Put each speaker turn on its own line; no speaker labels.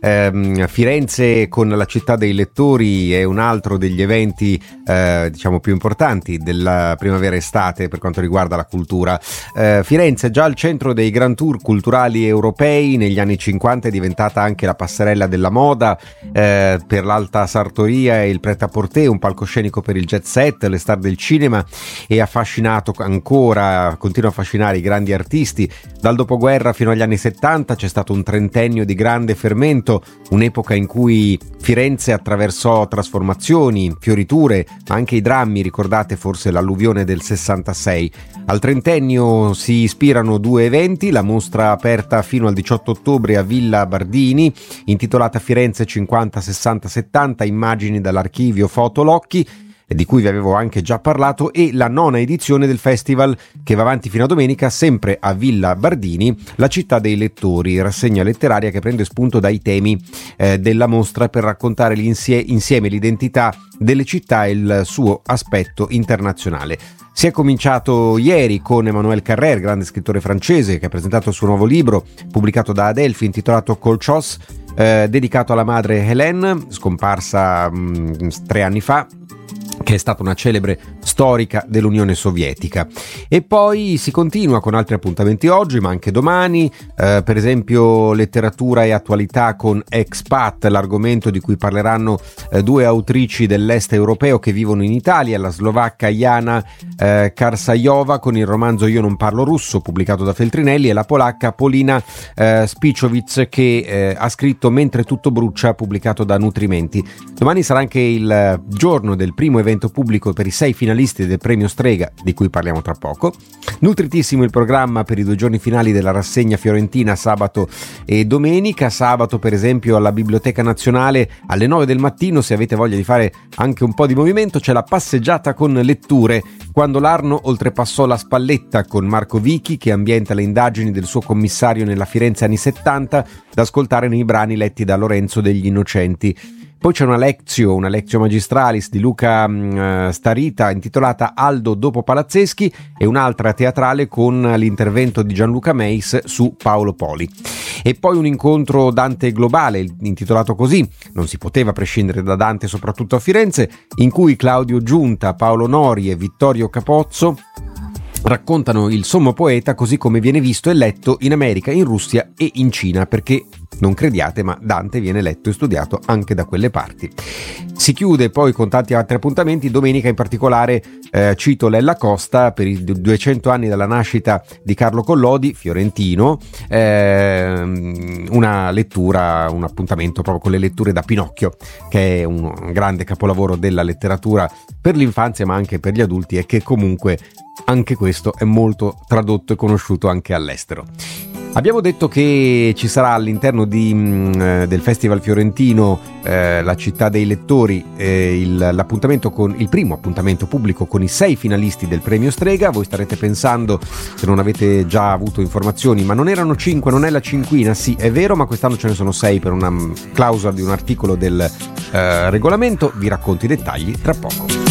Firenze con la città dei lettori è un altro degli eventi diciamo più importanti della primavera-estate per quanto riguarda la cultura. Firenze, già al centro dei Grand Tour culturali europei, negli anni 50 è diventata anche la passerella della moda per l'alta sartoria e il prêt-à-porter, un palcoscenico per il jet set, le star del cinema, e affascinato ancora, continua a affascinare i grandi artisti. Dal dopoguerra fino agli anni 70 c'è stato un trentennio di grande fermento, un'epoca in cui Firenze attraversò trasformazioni, fioriture, ma anche i drammi. Ricordate forse l'alluvione del 66. Al trentennio si ispirano due eventi: la mostra aperta fino al 18 ottobre a Villa Bardini, intitolata Firenze 50, 60, 70, immagini dall'archivio Fotolocchi, di cui vi avevo anche già parlato, e la 9ª edizione del festival che va avanti fino a domenica, sempre a Villa Bardini, la città dei lettori, rassegna letteraria che prende spunto dai temi della mostra per raccontare insieme l'identità delle città e il suo aspetto internazionale. Si è cominciato ieri con Emmanuel Carrère, grande scrittore francese, che ha presentato il suo nuovo libro pubblicato da Adelphi intitolato Colchos, dedicato alla madre Hélène, scomparsa 3 anni fa, che è stata una celebre storica dell'Unione Sovietica. E poi si continua con altri appuntamenti oggi, ma anche domani, per esempio letteratura e attualità con Expat, l'argomento di cui parleranno due autrici dell'est europeo che vivono in Italia, la slovacca Jana Karsajova con il romanzo Io non parlo russo, pubblicato da Feltrinelli, e la polacca Polina Spichowic che ha scritto Mentre tutto brucia, pubblicato da Nutrimenti. Domani sarà anche il giorno del primo evento pubblico per i 6 finalisti del premio Strega, di cui parliamo tra poco. Nutritissimo il programma per i 2 giorni finali della rassegna fiorentina, sabato e domenica. Sabato, per esempio, alla Biblioteca Nazionale alle 9 del mattino, se avete voglia di fare anche un po' di movimento, c'è la passeggiata con letture, quando l'Arno oltrepassò la Spalletta, con Marco Vichi che ambienta le indagini del suo commissario nella Firenze anni 70, da ascoltare nei brani letti da Lorenzo degli Innocenti. Poi c'è una lectio magistralis di Luca Starita intitolata Aldo dopo Palazzeschi, e un'altra teatrale con l'intervento di Gianluca Meis su Paolo Poli. E poi un incontro Dante globale, intitolato così, non si poteva prescindere da Dante soprattutto a Firenze, in cui Claudio Giunta, Paolo Nori e Vittorio Capozzo raccontano il sommo poeta così come viene visto e letto in America, in Russia e in Cina, perché non crediate, ma Dante viene letto e studiato anche da quelle parti. Si chiude poi con tanti altri appuntamenti. Domenica in particolare cito Lella Costa per i 200 anni dalla nascita di Carlo Collodi, fiorentino, una lettura, un appuntamento proprio con le letture da Pinocchio, che è un grande capolavoro della letteratura per l'infanzia ma anche per gli adulti, e che comunque anche questo è molto tradotto e conosciuto anche all'estero. Abbiamo detto che ci sarà all'interno del Festival Fiorentino la città dei lettori, l'appuntamento con il primo appuntamento pubblico con i 6 finalisti del premio Strega. Voi starete pensando, se non avete già avuto informazioni, ma non erano 5, non è la cinquina? Sì, è vero, ma quest'anno ce ne sono 6 per una clausola di un articolo del regolamento. Vi racconto i dettagli tra poco.